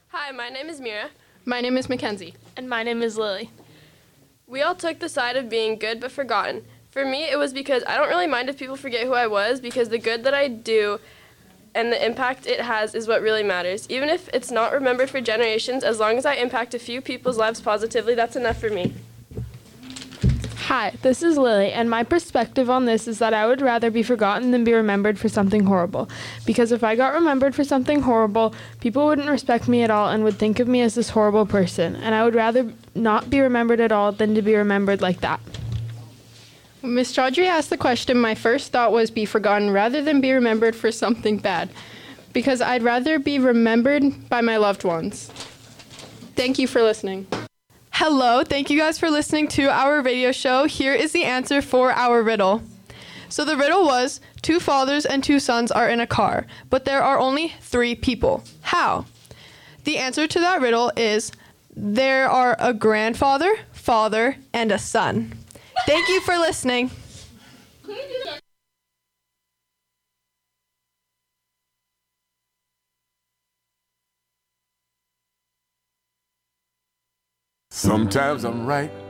Hi, my name is Mira. My name is Mackenzie. And my name is Lily. We all took the side of being good but forgotten. For me, it was because I don't really mind if people forget who I was, because the good that I do and the impact it has is what really matters. Even if it's not remembered for generations, as long as I impact a few people's lives positively, that's enough for me. Hi, this is Lily, and my perspective on this is that I would rather be forgotten than be remembered for something horrible. Because if I got remembered for something horrible, people wouldn't respect me at all and would think of me as this horrible person. And I would rather not be remembered at all than to be remembered like that. When Miss Chaudhry asked the question, my first thought was be forgotten rather than be remembered for something bad, because I'd rather be remembered by my loved ones. Thank you for listening. Hello, thank you guys for listening to our radio show. Here is the answer for our riddle. So the riddle was, 2 fathers and 2 sons are in a car, but there are only 3 people. How? The answer to that riddle is, there are a grandfather, father, and a son. Thank you for listening. Sometimes I'm right,